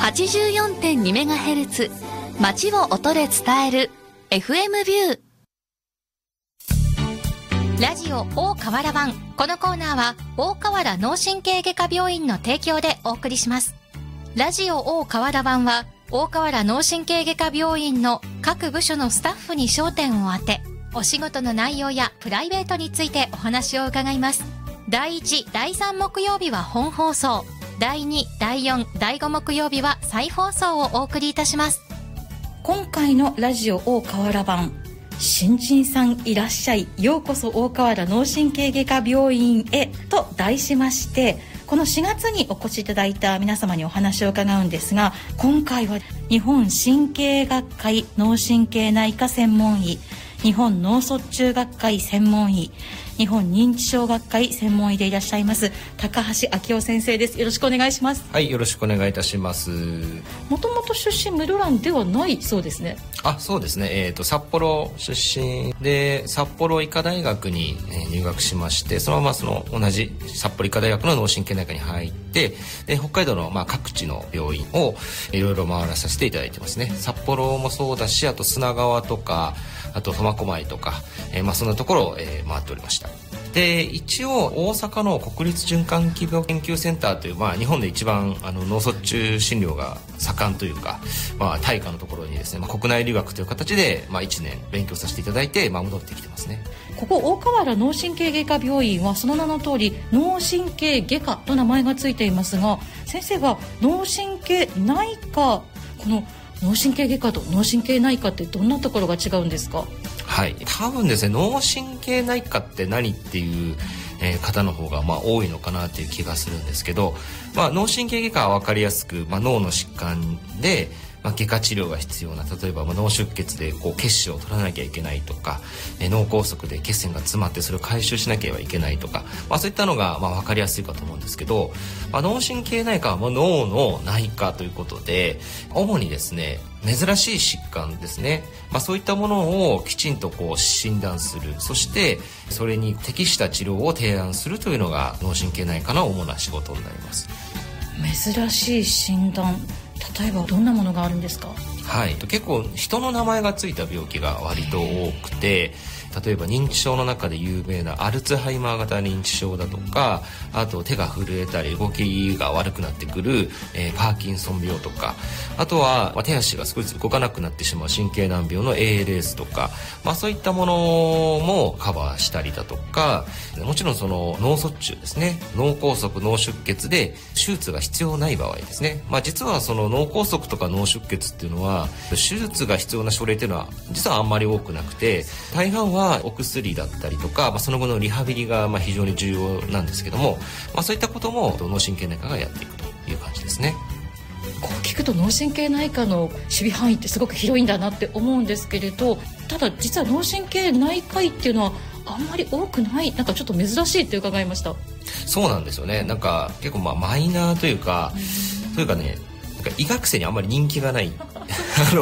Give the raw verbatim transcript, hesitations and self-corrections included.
はちじゅうよんてんにメガヘルツ 街を音で伝える エフエム ビューラジオ大河原版。このコーナーは大河原脳神経外科病院の提供でお送りします。ラジオ大河原版は大河原脳神経外科病院の各部署のスタッフに焦点を当て、お仕事の内容やプライベートについてお話を伺います。だいいち、だいさん木曜日は本放送、だいに、だいよん、だいご木曜日は再放送をお送りいたします。 今回のラジオ大河原版、新人さんいらっしゃい、ようこそ大河原脳神経外科病院へと題しまして、このしがつにお越しいただいた皆様にお話を伺うんですが、今回は日本神経学会脳神経内科専門医、日本脳卒中学会専門医、日本認知症学会専門医でいらっしゃいます高橋昭夫先生です。よろしくお願いします。 はい、よろしくお願いいたします。 もともと出身室蘭ではないそうですね。 あ、そうですね、えー、と札幌出身で札幌医科大学に、えー、入学しまして、そのままその同じ札幌医科大学の脳神経内科に入って、で北海道のまあ各地の病院をいろいろ回らさせていただいてますね。札幌もそうだし、あと砂川とか、あと苫小牧とか、えーまあ、そんなところを、えー、回っておりました。で一応大阪の国立循環器病研究センターという、まあ、日本で一番あの脳卒中診療が盛んというか、まあ、大化のところにですね、まあ、国内留学という形で、まあ、いちねん勉強させていただいて、まあ、戻ってきてますね。 ここ大河原脳神経外科病院はその名の通り脳神経外科と名前がついていますが、先生は脳神経内科、この脳神経外科と脳神経内科ってどんなところが違うんですか？ はい、多分ですね、脳神経内科って何っていう、えー、方の方がまあ多いのかなという気がするんですけど、まあ、脳神経外科は分かりやすく、まあ、脳の疾患で、まあ、外科治療が必要な、例えば、まあ、脳出血でこう血腫を取らなきゃいけないとか、えー、脳梗塞で血栓が詰まってそれを回収しなければいけないとか、まあ、そういったのがまあ分かりやすいかと思うんですけど、まあ、脳神経内科はまあ脳の内科ということで、主にですね珍しい疾患ですね、まあ、そういったものをきちんとこう診断する、そしてそれに適した治療を提案するというのが脳神経内科の主な仕事になります。 珍しい診断、例えばどんなものがあるんですか？ はい、結構人の名前がついた病気が割と多くて、例えば認知症の中で有名なアルツハイマー型認知症だとか、あと手が震えたり動きが悪くなってくる、えー、パーキンソン病とか、あとは、まあ、手足が少しずつ動かなくなってしまう神経難病の エーエルエス とか、まあ、そういったものもカバーしたりだとか、もちろんその脳卒中ですね、脳梗塞脳出血で手術が必要ない場合ですね、まあ、実はその脳梗塞とか脳出血っていうのは手術が必要な症例っていうのは実はあんまり多くなくて、大半はお薬だったりとか、まあ、その後のリハビリがまあ非常に重要なんですけども、まあ、そういったことも脳神経内科がやっていくという感じですね。 こう聞くと脳神経内科の守備範囲ってすごく広いんだなって思うんですけれど、ただ実は脳神経内科医っていうのはあんまり多くない、なんかちょっと珍しいって伺いました。 そうなんですよね。なんか結構まあマイナーというか、というかね、なんか医学生にあんまり人気がないあの